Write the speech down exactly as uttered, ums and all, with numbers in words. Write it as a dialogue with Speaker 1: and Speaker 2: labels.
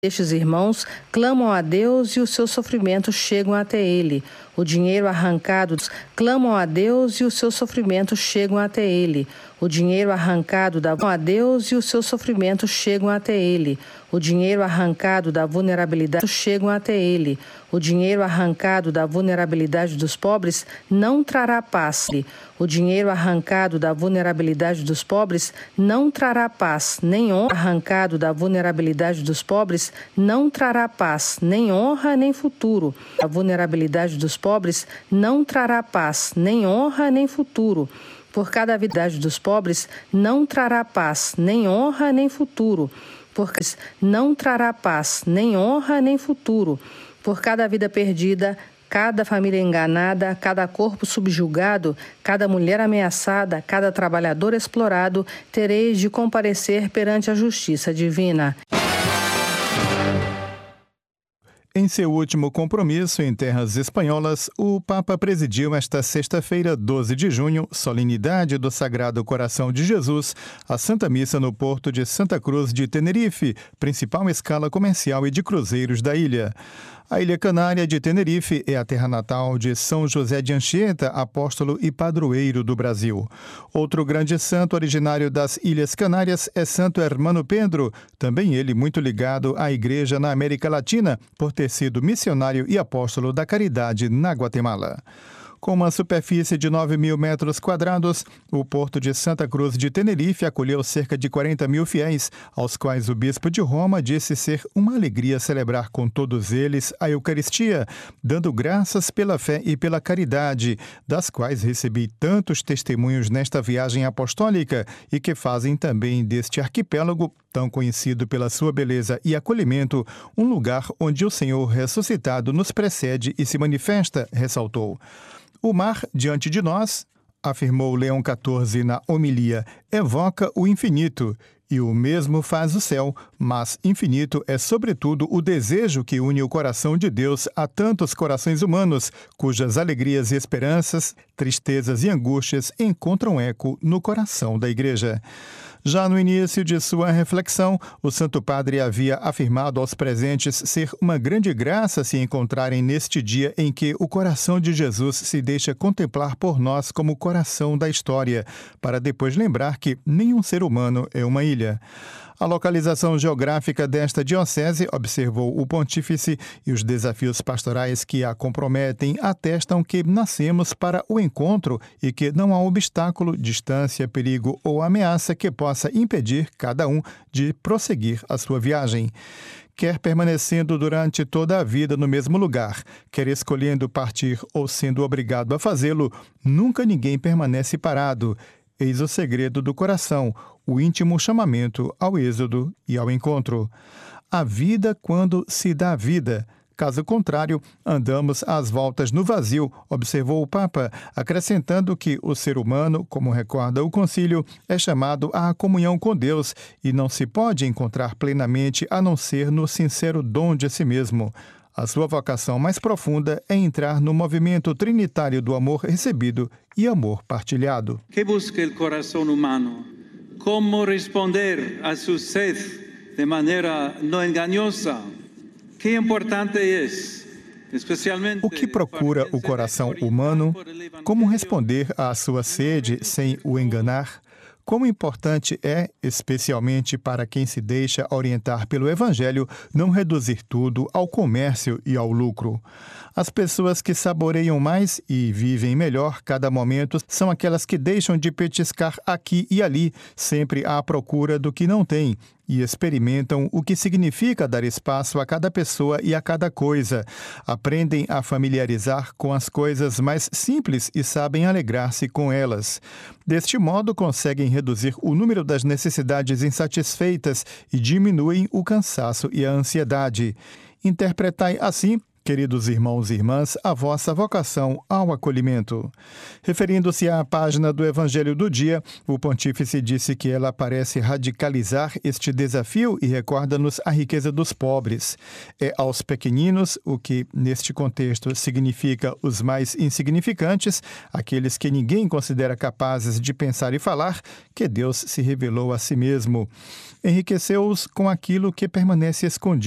Speaker 1: Estes irmãos clamam a Deus e os seus sofrimentos chegam até ele. O dinheiro arrancado clamam a Deus e os seus sofrimentos chegam até ele. O dinheiro arrancado da a Deus e os seus sofrimentos chegam até ele. O dinheiro arrancado da vulnerabilidade chegam até ele. O dinheiro arrancado da vulnerabilidade dos pobres não trará paz. O dinheiro arrancado da vulnerabilidade dos pobres não trará paz, nem honra. Arrancado da vulnerabilidade dos pobres não trará paz, nem honra, nem futuro. A vulnerabilidade dos pobres não trará paz, nem honra, nem futuro. Por cada vida dos pobres não trará paz, nem honra, nem futuro. Por não trará paz, nem honra, nem futuro. Por cada vida perdida, cada família enganada, cada corpo subjugado, cada mulher ameaçada, cada trabalhador explorado, tereis de comparecer perante a justiça divina.
Speaker 2: Em seu último compromisso em terras espanholas, o Papa presidiu esta sexta-feira, doze de junho, solenidade do Sagrado Coração de Jesus, a Santa Missa no porto de Santa Cruz de Tenerife, principal escala comercial e de cruzeiros da ilha. A Ilha Canária de Tenerife é a terra natal de São José de Anchieta, apóstolo e padroeiro do Brasil. Outro grande santo originário das Ilhas Canárias é Santo Hermano Pedro, também ele muito ligado à Igreja na América Latina, por ter sido missionário e apóstolo da caridade na Guatemala. Com uma superfície de nove mil metros quadrados, o porto de Santa Cruz de Tenerife acolheu cerca de quarenta mil fiéis, aos quais o bispo de Roma disse ser uma alegria celebrar com todos eles a Eucaristia, dando graças pela fé e pela caridade, das quais recebi tantos testemunhos nesta viagem apostólica e que fazem também deste arquipélago, tão conhecido pela sua beleza e acolhimento, um lugar onde o Senhor ressuscitado nos precede e se manifesta, ressaltou. O mar diante de nós, afirmou Leão quatorze na homilia, evoca o infinito, e o mesmo faz o céu, mas infinito é sobretudo o desejo que une o coração de Deus a tantos corações humanos, cujas alegrias e esperanças, tristezas e angústias encontram eco no coração da Igreja. Já no início de sua reflexão, o Santo Padre havia afirmado aos presentes ser uma grande graça se encontrarem neste dia em que o coração de Jesus se deixa contemplar por nós como o coração da história, para depois lembrar que nenhum ser humano é uma ilha. A localização geográfica desta diocese, observou o pontífice, e os desafios pastorais que a comprometem atestam que nascemos para o encontro e que não há obstáculo, distância, perigo ou ameaça que possa impedir cada um de prosseguir a sua viagem. Quer permanecendo durante toda a vida no mesmo lugar, quer escolhendo partir ou sendo obrigado a fazê-lo, nunca ninguém permanece parado. Eis o segredo do coração, o íntimo chamamento ao êxodo e ao encontro. A vida quando se dá vida. Caso contrário, andamos às voltas no vazio, observou o Papa, acrescentando que o ser humano, como recorda o concílio, é chamado à comunhão com Deus e não se pode encontrar plenamente a não ser no sincero dom de si mesmo. A sua vocação mais profunda é entrar no movimento trinitário do amor recebido e amor partilhado.
Speaker 3: Que busca o coração humano? Como responder a sua sede de maneira não enganosa? Que importante é, especialmente...
Speaker 2: O que procura o coração humano? Como responder à sua sede sem o enganar? Como importante é, especialmente para quem se deixa orientar pelo Evangelho, não reduzir tudo ao comércio e ao lucro. As pessoas que saboreiam mais e vivem melhor cada momento são aquelas que deixam de petiscar aqui e ali, sempre à procura do que não tem, e experimentam o que significa dar espaço a cada pessoa e a cada coisa. Aprendem a familiarizar com as coisas mais simples e sabem alegrar-se com elas. Deste modo, conseguem reduzir o número das necessidades insatisfeitas e diminuem o cansaço e a ansiedade. Interpretai assim, queridos irmãos e irmãs, a vossa vocação ao acolhimento. Referindo-se à página do Evangelho do Dia, o pontífice disse que ela parece radicalizar este desafio e recorda-nos a riqueza dos pobres. É aos pequeninos, o que neste contexto significa os mais insignificantes, aqueles que ninguém considera capazes de pensar e falar, que Deus se revelou a si mesmo. Enriqueceu-os com aquilo que permanece escondido